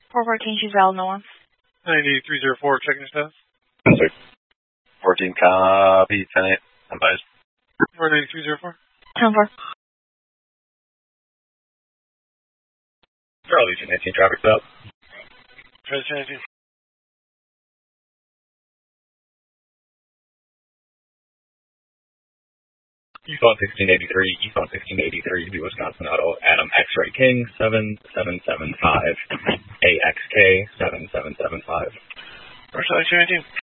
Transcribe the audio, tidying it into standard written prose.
414, she's Illinois. 9304, checking status. 14 copy, 10-8, unbiased. 9304. 10-4. Charlie, 219, traffic stop. Charlie, 219. Eastbound 1683, eastbound 1683, the Wisconsin Auto, Adam X-Ray King, 7775, AXK 7775. Charlie, 219.